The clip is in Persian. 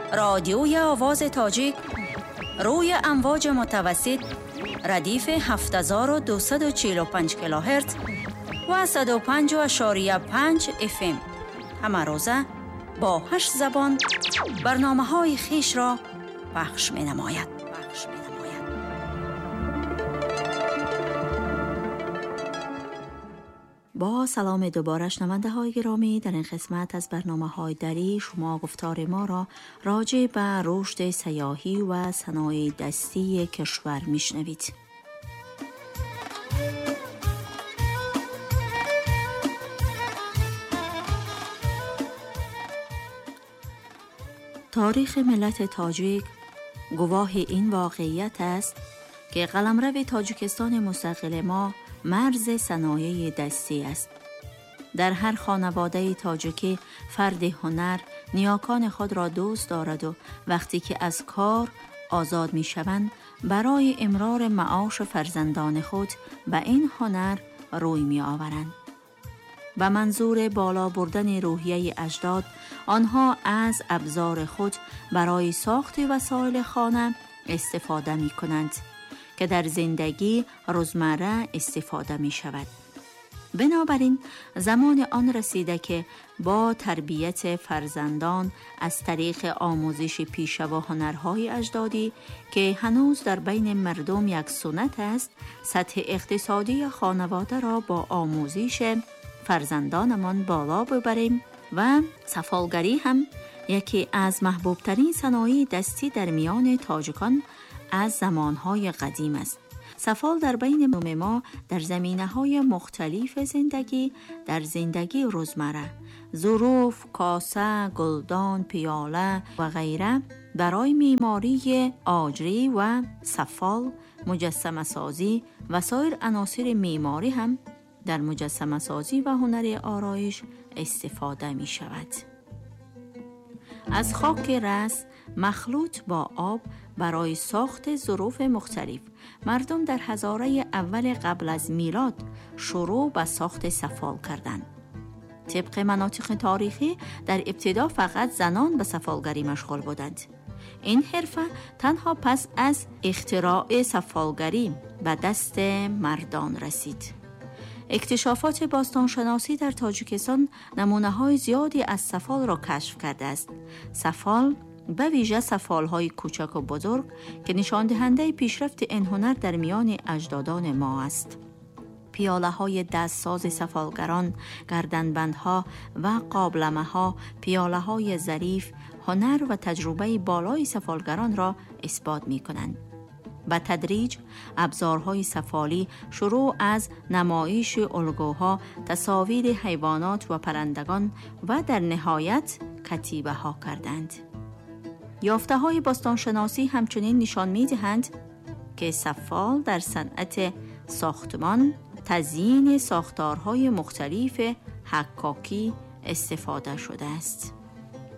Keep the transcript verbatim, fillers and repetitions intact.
رادیوی آواز تاجیک روی امواج متوسط ردیف هفت هزار و دویست و چهل و پنج کیلوهرتز و صد و پنج اشاری پنج اف ام همه روزه با هشت زبان برنامه های خیش را پخش می نماید. پخش می نماید. با سلام دوباره شنونده های گرامی، در این قسمت از برنامه های دری شما گفتار ما را راجع به رشد سیاحی و صنایع دستی کشور می شنوید. تاریخ ملت تاجیک گواه این واقعیت است که قلمرو تاجیکستان مستقل ما مرز صنایع دستی است. در هر خانواده تاجیکی فرد هنر نیاکان خود را دوست دارد و وقتی که از کار آزاد می شوند برای امرار معاش فرزندان خود به این هنر روی می آورند. به منظور بالا بردن روحیه اجداد، آنها از ابزار خود برای ساخت وسایل خانه استفاده می کنند که در زندگی روزمره استفاده می شود. بنابراین زمان آن رسیده که با تربیت فرزندان از طریق آموزش پیشه و هنرهای اجدادی که هنوز در بین مردم یک سنت است، سطح اقتصادی خانواده را با آموزش فرزندانمان بالا ببریم و سفالگری هم یکی از محبوبترین صنایع دستی در میان تاجیکان از زمانهای قدیم است. سفال در بین ما در زمینه‌های مختلف زندگی، در زندگی روزمره، ظروف، کاسه، گلدان، پیاله و غیره برای معماری آجری و سفال، مجسمه سازی و سایر عناصر معماری هم در مجسمه سازی و هنر آرایش استفاده می شود. از خاک رس مخلوط با آب برای ساخت ظروف مختلف، مردم در هزاره اول قبل از میلاد شروع به ساخت سفال کردند. طبق مناطق تاریخی در ابتدا فقط زنان به سفالگری مشغول بودند. این حرفه تنها پس از اختراع سفالگری به دست مردان رسید. اکتشافات باستانشناسی در تاجیکستان نمونه‌های زیادی از سفال را کشف کرده است. سفال به ویژه سفال‌های کوچک و بزرگ که نشان دهنده پیشرفت این هنر در میان اجدادان ما است. پیاله‌های دستساز سفالگران، گردنبندها و قابلمه‌ها، پیاله‌های ظریف، هنر و تجربه بالای سفالگران را اثبات می‌کنند. به تدریج ابزارهای سفالی شروع از نمایش الگوها، تصاویر حیوانات و پرندگان و در نهایت کتیبه ها کردند. یافته های باستانشناسی همچنین نشان می دهند که سفال در صنعت ساختمان، تزیین ساختارهای مختلف حکاکی استفاده شده است.